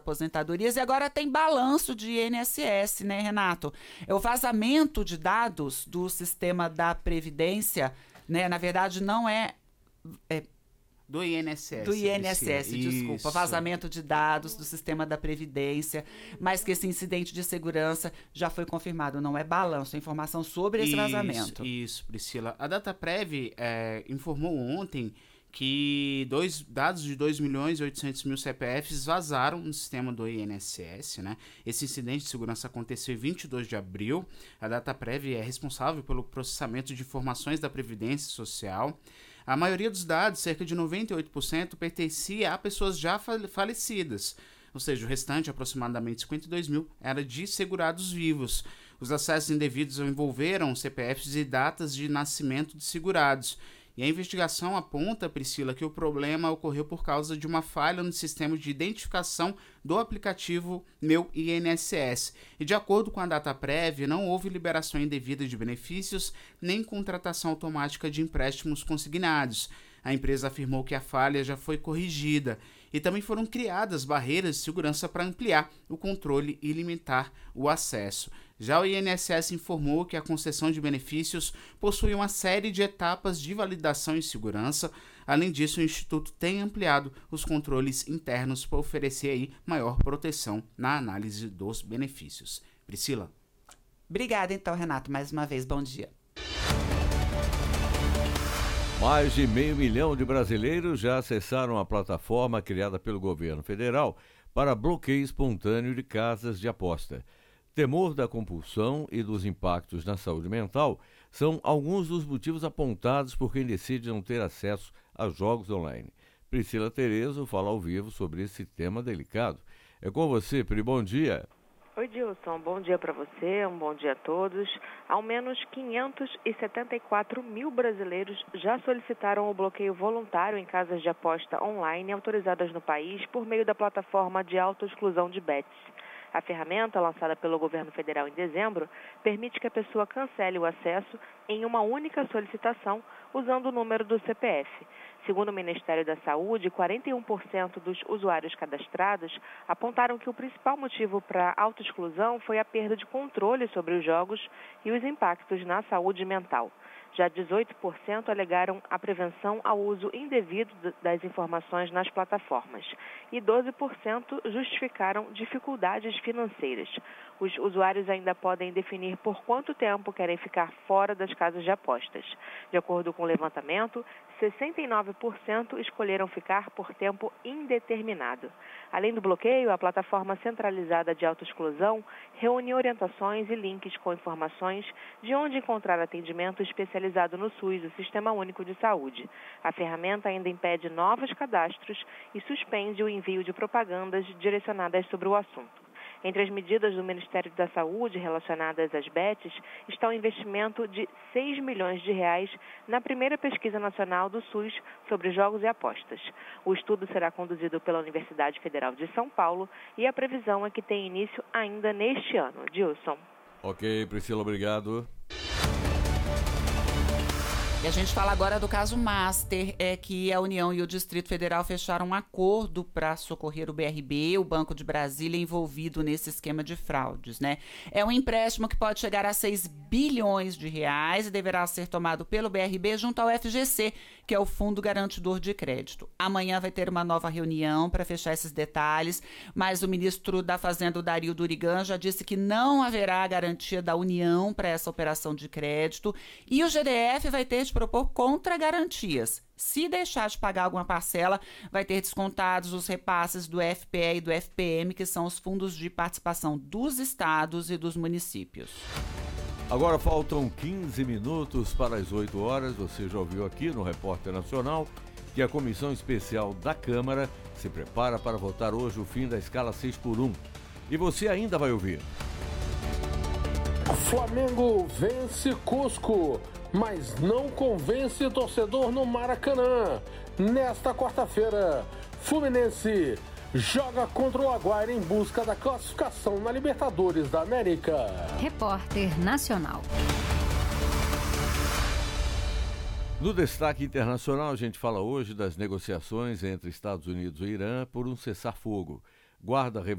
aposentadorias e agora tem balanço de INSS, né, Renato? É o vazamento de dados do sistema da Previdência, né? Na verdade, não é do INSS. Do INSS, desculpa. Isso. Vazamento de dados do sistema da Previdência, mas que esse incidente de segurança já foi confirmado. Não é balanço, é informação sobre esse vazamento. Isso, Priscila. A Dataprev informou ontem que dados de 2.800.000 CPFs vazaram no sistema do INSS, né? Esse incidente de segurança aconteceu em 22 de abril. A Dataprev é responsável pelo processamento de informações da Previdência Social. A maioria dos dados, cerca de 98%, pertencia a pessoas já falecidas. Ou seja, o restante, aproximadamente 52 mil, era de segurados vivos. Os acessos indevidos envolveram CPFs e datas de nascimento de segurados. E a investigação aponta, Priscila, que o problema ocorreu por causa de uma falha no sistema de identificação do aplicativo Meu INSS. E de acordo com a Dataprev, não houve liberação indevida de benefícios nem contratação automática de empréstimos consignados. A empresa afirmou que a falha já foi corrigida e também foram criadas barreiras de segurança para ampliar o controle e limitar o acesso. Já o INSS informou que a concessão de benefícios possui uma série de etapas de validação e segurança. Além disso, o Instituto tem ampliado os controles internos para oferecer aí maior proteção na análise dos benefícios. Priscila. Obrigada então, Renato. Mais uma vez, bom dia. Mais de 500 mil de brasileiros já acessaram a plataforma criada pelo governo federal para bloqueio espontâneo de casas de aposta. Temor da compulsão e dos impactos na saúde mental são alguns dos motivos apontados por quem decide não ter acesso a jogos online. Priscila Terezo fala ao vivo sobre esse tema delicado. É com você, Pri, bom dia. Oi, Dilson. Bom dia para você, um bom dia a todos. Ao menos 574 mil brasileiros já solicitaram o bloqueio voluntário em casas de aposta online autorizadas no país por meio da plataforma de autoexclusão de bets. A ferramenta, lançada pelo governo federal em dezembro, permite que a pessoa cancele o acesso em uma única solicitação usando o número do CPF. Segundo o Ministério da Saúde, 41% dos usuários cadastrados apontaram que o principal motivo para a autoexclusão foi a perda de controle sobre os jogos e os impactos na saúde mental. Já 18% alegaram a prevenção ao uso indevido das informações nas plataformas e 12% justificaram dificuldades financeiras. Os usuários ainda podem definir por quanto tempo querem ficar fora das casas de apostas. De acordo com o levantamento, 69% escolheram ficar por tempo indeterminado. Além do bloqueio, a plataforma centralizada de autoexclusão reúne orientações e links com informações de onde encontrar atendimento especializado no SUS, o Sistema Único de Saúde. A ferramenta ainda impede novos cadastros e suspende o envio de propagandas direcionadas sobre o assunto. Entre as medidas do Ministério da Saúde relacionadas às bets está o investimento de R$6 milhões na primeira pesquisa nacional do SUS sobre jogos e apostas. O estudo será conduzido pela Universidade Federal de São Paulo e a previsão é que tenha início ainda neste ano. Dilson. Ok, Priscila, obrigado. E a gente fala agora do caso Master, que a União e o Distrito Federal fecharam um acordo para socorrer o BRB, o Banco de Brasília, envolvido nesse esquema de fraudes, né? É um empréstimo que pode chegar a R$6 bilhões e deverá ser tomado pelo BRB junto ao FGC, que é o Fundo Garantidor de Crédito. Amanhã vai ter uma nova reunião para fechar esses detalhes, mas o ministro da Fazenda, o Dario Durigan, já disse que não haverá garantia da União para essa operação de crédito e o GDF vai ter de propor contragarantias. Se deixar de pagar alguma parcela, vai ter descontados os repasses do FPE e do FPM, que são os fundos de participação dos estados e dos municípios. Agora faltam 15 minutos para as 8 horas. Você já ouviu aqui no Repórter Nacional que a Comissão Especial da Câmara se prepara para votar hoje o fim da escala 6x1. E você ainda vai ouvir. Flamengo vence Cusco, mas não convence torcedor no Maracanã. Nesta quarta-feira, Fluminense joga contra o Aguaira em busca da classificação na Libertadores da América. Repórter Nacional. No destaque internacional, a gente fala hoje das negociações entre Estados Unidos e Irã por um cessar-fogo. Guarda